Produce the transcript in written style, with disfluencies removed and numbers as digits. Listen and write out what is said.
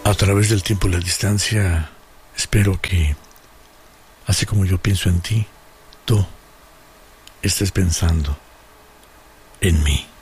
A través del tiempo y la distancia, espero que, así como yo pienso en ti, tú estés pensando en mí.